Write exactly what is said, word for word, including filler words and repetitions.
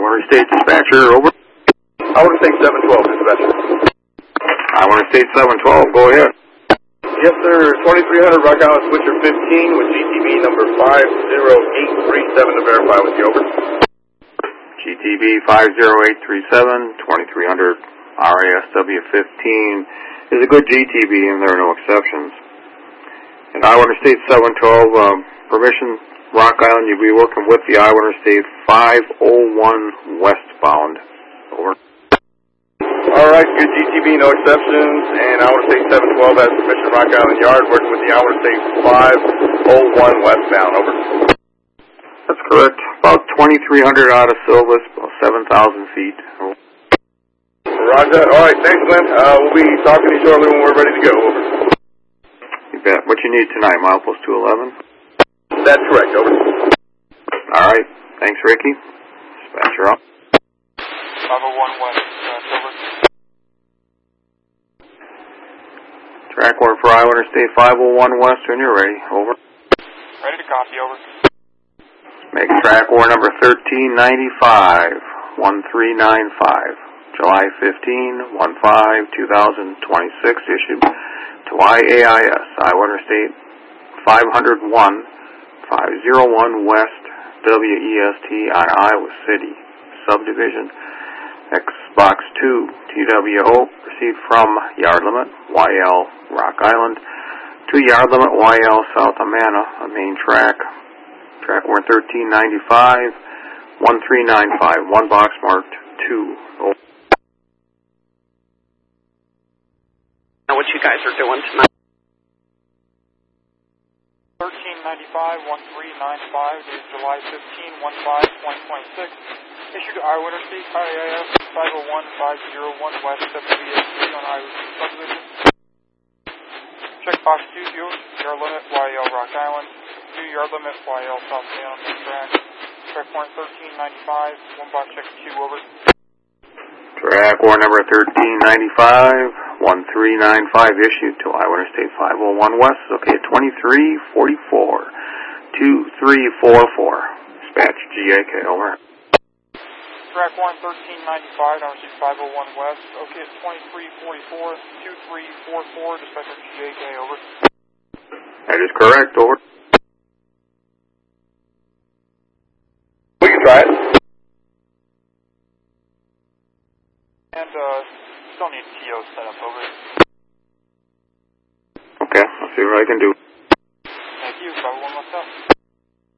Winter State Dispatcher, over. I want to take seven twelve, Dispatcher. I Winter State seven twelve, go ahead. Yes, sir. twenty-three hundred Rock Island Switcher fifteen with G T B number five zero eight three seven to verify with you, over. G T B five zero eight three seven, twenty-three hundred R A S W fifteen is a good G T B and there are no exceptions. And I Winter State seven twelve, um, permission, Rock Island, you'll be working with the I Winter State five oh one westbound, over. All right, good G T B, no exceptions, and I Winter State seven twelve has permission Rock Island Yard, working with the I Winter State five oh one westbound, over. That's correct. About twenty-three hundred out of Silvis, about seven thousand feet. Over. Roger. All right, thanks, Glenn. Uh, we'll be talking to you shortly when we're ready to go, over. You bet. What you need tonight, milepost two eleven? That's correct, over. All right. Thanks, Ricky. Dispatcher up. five oh one west, uh, Silver. Track one for I Winter State five oh one west when you're ready, over. Ready to copy, over. Make track war number thirteen ninety-five, one three nine five, July fifteenth, fifteen, twenty twenty-six, issued to I A I S, I Winter State five oh one, five oh one West, W E S T on Iowa City, subdivision, X box two, T W O, proceed from yard limit, Y L, Rock Island, to yard limit, Y L, South Amana, a main track. Track one thirteen ninety-five, one three nine five, one box marked two. Oh. Know what you guys are doing tonight. thirteen ninety-five, one three nine five, is July fifteenth, fifteen, twenty twenty-six. Issued to I Winter State, I A I S, five oh one, five oh one West, W E S T on Iowa City subdivision. Check box two, yard limit, Y L, Rock Island. Two yard limit, Y L, South Down, main track. Track warrant thirteen ninety-five, one box check two, over. Track warrant number thirteen ninety-five, one three nine five, issued to I Winter State five oh one West, okay, twenty-three forty-four, two three four four. Dispatch G A K, over. Track warrant thirteen ninety-five, I received five oh one West, okay, it's twenty-three forty-four, two three four four, dispatch G A K, over. That is correct, over. We can try it. And, uh, still need T O set up, over. Okay, I'll see what I can do.